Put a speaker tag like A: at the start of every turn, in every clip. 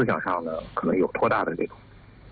A: 思想上呢可能有颇大的这种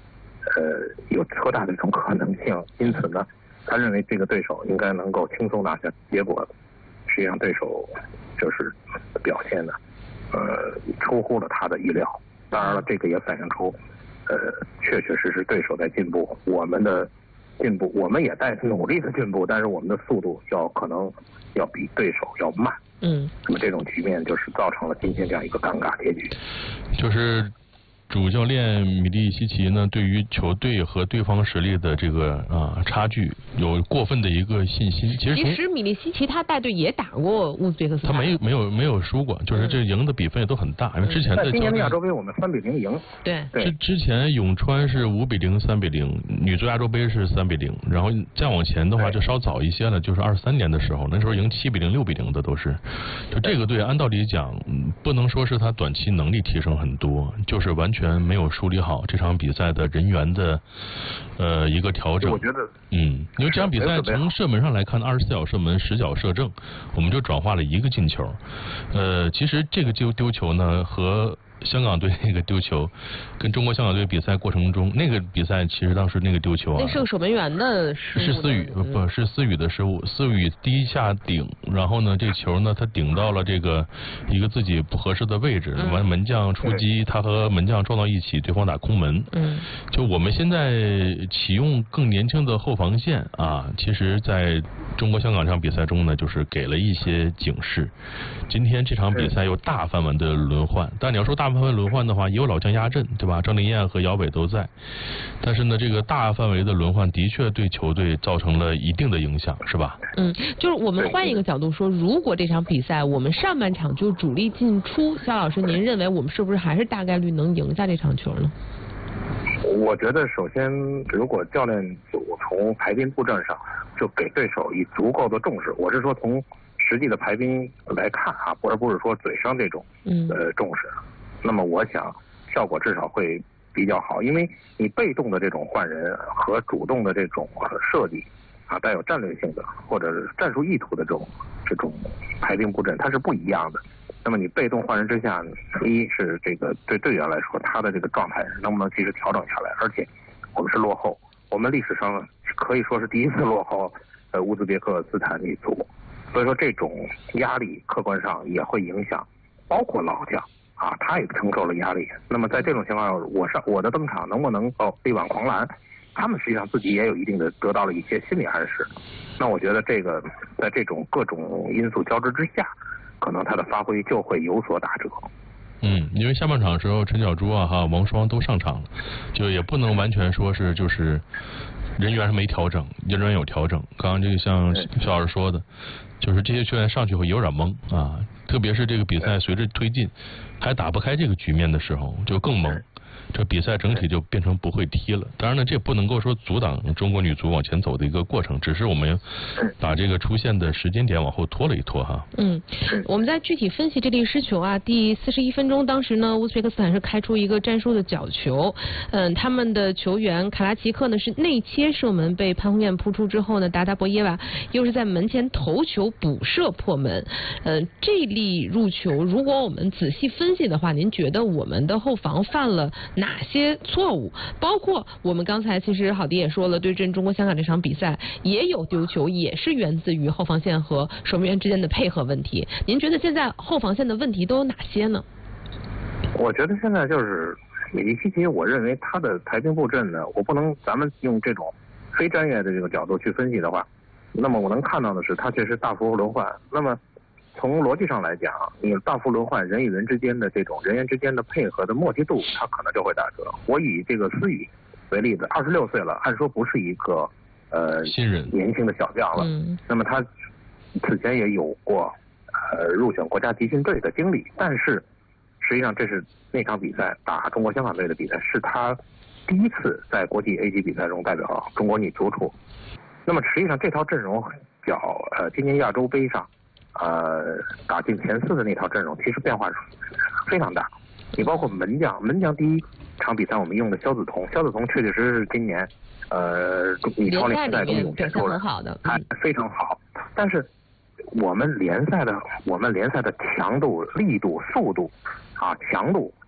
A: 可能性，因此呢，他认为这个对手应该能够轻松拿下，结果实际上对手就是表现呢，出乎了他的意料。当然了，这个也反映出，确确实实对手在进步，我们的进步，我们也在努力的进步，但是我们的速度可能要比对手要慢。那么这种局面就是造成了今天这样一个尴尬结局。
B: 就是主教练米利西奇呢，对于球队和对方实力的这个差距有过分的一个信心。其实
C: 米利西奇他带队也打过乌兹别克斯坦，
B: 他没有输过，就是这赢的比分也都很大。因为之前的
A: 今年的亚洲杯我们3-0赢。
C: 对。
B: 之前永川是5-0、3-0，女足亚洲杯是3-0，然后再往前的话就稍早一些了，就是23年的时候，那时候赢7-0、6-0的都是。就这个队按道理讲，不能说是他短期能力提升很多，就是完全没有梳理好这场比赛的人员的一个调整。
A: 我觉得
B: 因为这场比赛从射门上来看，24脚射门10脚射正，我们就转化了1个进球。其实这个丢球呢和香港队那个丢球，跟中国香港队比赛过程中那个比赛，其实当时那个丢球
C: 那是个守门员的失误，
B: 是思雨不是思雨的失误，思雨第一下顶，然后呢这球呢他顶到了这个一个自己不合适的位置，完门将出击，他和门将撞到一起，对方打空门。就我们现在启用更年轻的后防线其实在中国香港这场比赛中呢，就是给了一些警示。今天这场比赛有大范围的轮换，但你要说大范围轮换的话，也有老将压阵，对吧？张琳艳和姚伟都在，但是呢，这个大范围的轮换的确对球队造成了一定的影响，是吧？
C: 就是我们换一个角度说，如果这场比赛我们上半场就主力进出，肖老师，您认为我们是不是还是大概率能赢下这场球呢？
A: 我觉得首先，如果教练组从排兵布阵上就给对手以足够的重视，我是说从实际的排兵来看而不是说嘴上这种重视，那么我想效果至少会比较好，因为你被动的这种换人和主动的这种设计带有战略性的或者战术意图的这种排兵布阵，它是不一样的。那么你被动换人之下，一是这个对队员来说，他的这个状态能不能及时调整下来？而且我们是落后，我们历史上可以说是第一次落后乌兹别克斯坦女足，所以说这种压力客观上也会影响，包括老将他也承受了压力。那么在这种情况下，我的登场能不能够力挽狂澜？他们实际上自己也有一定的得到了一些心理暗示。那我觉得这个在这种各种因素交织之下，可能他的发挥就会有所打折。
B: 因为下半场的时候，陈小珠王霜都上场了，就也不能完全说是就是人员是没调整，人员有调整。刚刚这个像肖老师说的，就是这些球员上去会有点懵特别是这个比赛随着推进还打不开这个局面的时候，就更懵。这比赛整体就变成不会踢了。当然呢，这不能够说阻挡中国女足往前走的一个过程，只是我们把这个出现的时间点往后拖了一拖
C: 我们再具体分析这粒失球第41分钟，当时呢乌兹别克斯坦是开出一个战术的角球，他们的球员卡拉奇克呢是内切射门被潘宏彦扑出之后呢，达达博耶娃又是在门前头球补射破门。这粒入球，如果我们仔细分析的话，您觉得我们的后防犯了哪些错误？包括我们刚才其实郝迪也说了，对阵中国香港这场比赛也有丢球，也是源自于后防线和守门员之间的配合问题。您觉得现在后防线的问题都有哪些呢？
A: 我觉得现在就是米利西奇，我认为他的排兵布阵呢，我不能咱们用这种非专业的这个角度去分析的话，那么我能看到的是他确实大幅轮换。那么从逻辑上来讲，你大幅轮换，人与人之间的这种人员之间的配合的默契度，它可能就会打折。我以这个思雨为例子，26岁了，按说不是一个
B: 新人
A: 年轻的小将了。那么他此前也有过入选国家集训队的经历，但是实际上这是那场比赛打中国香港队的比赛，是他第一次在国际 A 级比赛中代表中国女足出。那么实际上这套阵容今年亚洲杯上打进前4的那套阵容其实变化非常大。你包括门将第一场比赛我们用的肖子彤确确实实是今年女超联赛中涌现出来非常好。但是我们联赛的强度、力度、速度强度